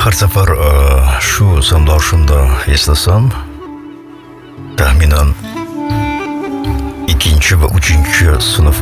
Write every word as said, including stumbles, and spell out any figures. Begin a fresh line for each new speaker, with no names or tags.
har safar e, shu samdoshimda eslasam, taxminan ikkinchi va uchinchi sinf